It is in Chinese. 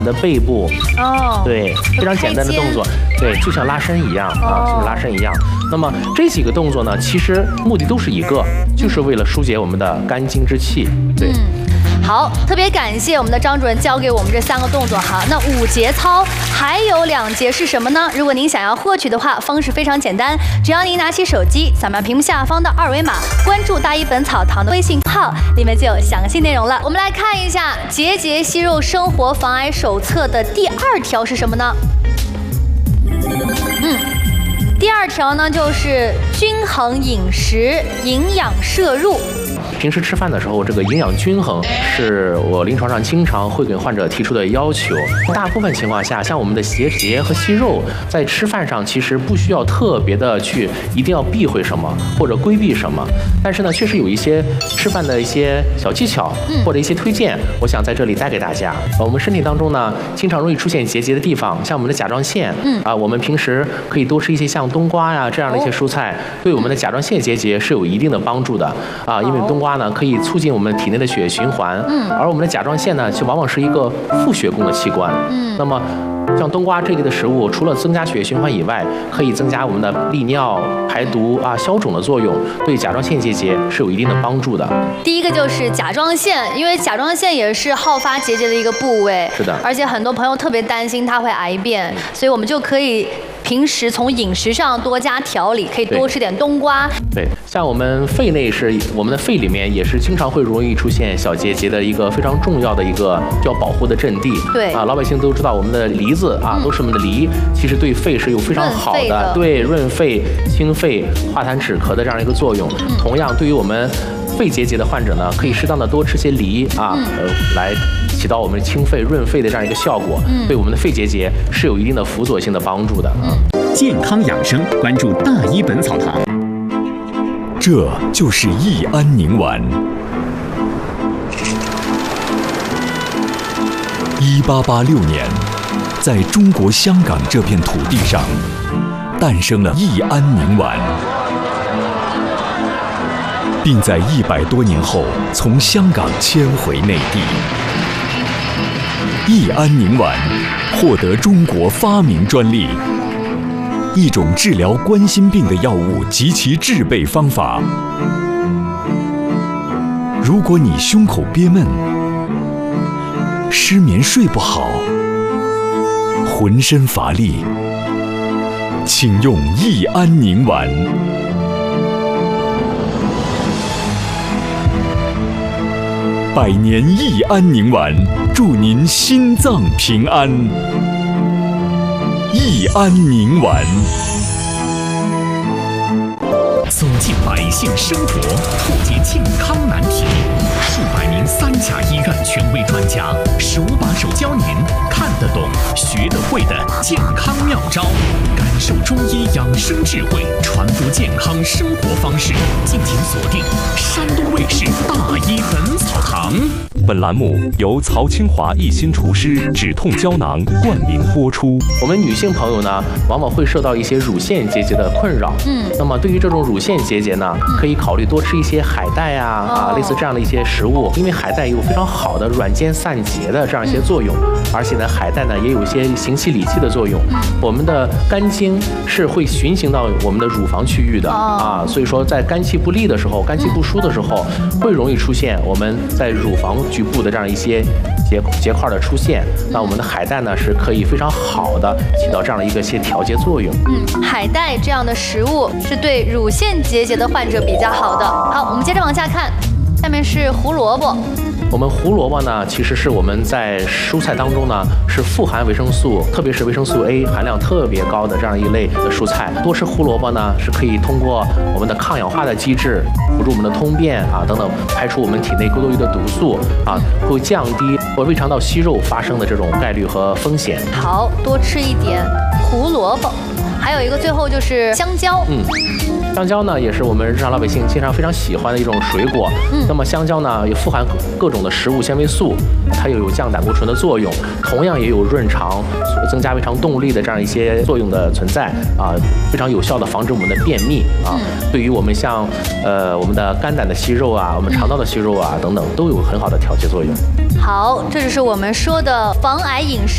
的背部，对，非常简单的动作，对，就像拉伸一样啊，就像拉伸一样。那么这几个动作呢，其实目的都是一个，就是为了疏解我们的肝经之气，对。 好，特别感谢我们的张主任教给我们这3个动作哈。那5节操还有2节是什么呢？如果您想要获取的话，方式非常简单，只要您拿起手机，扫描屏幕下方的2维码，关注大医本草堂的微信号，里面就有详细内容了。我们来看一下《结节息肉生活防癌手册》的第2条是什么呢？第2条呢就是均衡饮食，营养摄入。 平时吃饭的时候，这个营养均衡是我临床上经常会给患者提出的要求。大部分情况下，像我们的结节和息肉，在吃饭上其实不需要特别的去一定要避讳什么或者规避什么，但是呢，确实有一些吃饭的一些小技巧或者一些推荐，我想在这里带给大家。我们身体当中呢，经常容易出现结节的地方，像我们的甲状腺，我们平时可以多吃一些像冬瓜呀这样的一些蔬菜，对我们的甲状腺结节是有一定的帮助的啊，因为冬瓜呢可以促进我们体内的血液循环，而我们的甲状腺呢，就往往是一个副血供的器官，那么像冬瓜这类的食物，除了增加血液循环以外，可以增加我们的利尿、排毒啊、消肿的作用，对甲状腺结节是有一定的帮助的。 第一个就是甲状腺，因为甲状腺也是好发结节的一个部位， 是的， 而且很多朋友特别担心它会癌变，所以我们就可以平时从饮食上多加调理，可以多吃点冬瓜。 对，像我们肺内是我们的肺里面也是经常会容易出现小结节的一个非常重要的一个叫保护的阵地。 对啊， 老百姓都知道我们的梨子啊，都是我们的梨，其实对肺是有非常好的，对润肺、清肺、化痰止咳的这样一个作用。同样，对于我们肺结节的患者呢，可以适当的多吃些梨啊，来起到我们清肺润肺的这样一个效果，对我们的肺结节是有一定的辅佐性的帮助的。 健康养生，关注大医本草堂。 这就是益安宁丸。1886年，在中国香港这片土地上，诞生了益安宁丸，并在100多年后从香港迁回内地。益安宁丸获得中国发明专利，一种治疗冠心病的药物及其制备方法。如果你胸口憋闷、失眠睡不好、浑身乏力，请用益安宁丸。100年益安宁丸，祝您心脏平安。益安宁丸， 走进百姓生活，破解健康难题。数百名3甲医院权威专家，手把手教您看得懂、学得会的健康妙招，感受中医养生智慧，传播健康生活方式。敬请锁定山东卫视大医本草堂。 本栏目由曹清华一心厨师止痛胶囊冠名播出。 我们女性朋友呢，往往会受到一些乳腺结节的困扰。那么对于这种乳腺结节呢，可以考虑多吃一些海带啊，类似这样的一些食物，因为海带有非常好的软坚散结的这样一些作用，而且呢，海带呢也有一些行气理气的作用。我们的肝经是会循行到我们的乳房区域的啊，所以说在肝气不利的时候、肝气不舒的时候，会容易出现我们在乳房局部的这样一些结块的出现。那我们的海带呢是可以非常好的起到这样的一些调节作用。 海带这样的食物是对乳腺结节的患者比较好的。好，我们接着往下看，下面是胡萝卜。 我们胡萝卜呢，其实是我们在蔬菜当中呢是富含维生素，特别是维生素 A 含量特别高的这样一类的蔬菜。多吃胡萝卜呢，是可以通过我们的抗氧化的机制，辅助我们的通便啊等等，排除我们体内多余的毒素啊，会降低胃肠道息肉发生的这种概率和风险。 好，多吃一点胡萝卜。还有一个最后就是香蕉。 香蕉呢，也是我们日常老百姓经常非常喜欢的一种水果。那么香蕉呢，也富含各种的食物纤维素，它又有降胆固醇的作用，同样也有润肠、增加胃肠动力的这样一些作用的存在啊，非常有效的防止我们的便秘啊。对于我们像我们的肝胆的息肉啊，我们肠道的息肉啊等等，都有很好的调节作用。 好，这就是我们说的防癌饮食。